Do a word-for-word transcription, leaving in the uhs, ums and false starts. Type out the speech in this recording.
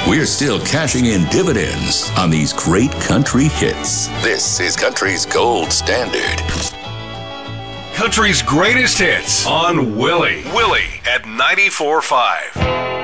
we're still cashing in dividends on these great country hits. This is country's gold standard. Country's greatest hits on Willie. Willie at ninety-four point five.